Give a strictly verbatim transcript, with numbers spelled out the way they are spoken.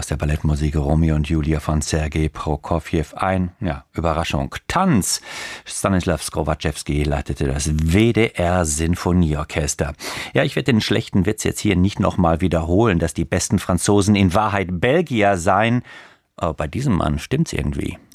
aus der Ballettmusik Romeo und Julia von Sergei Prokofjew ein. Ja, Überraschung. Tanz. Stanislaw Skrovatschewski leitete das W D R Sinfonieorchester. Ja, ich werde den schlechten Witz jetzt hier nicht nochmal wiederholen, dass die besten Franzosen in Wahrheit Belgier seien. Aber bei diesem Mann stimmt's irgendwie.